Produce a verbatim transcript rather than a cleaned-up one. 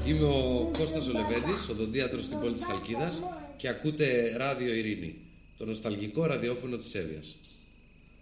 Είμαι ο Κώστας ο Λεβέντης, οδοντίατρος στην πόλη της Χαλκίδας και ακούτε Ράδιο Ειρήνη, το νοσταλγικό ραδιόφωνο της Εύβοιας.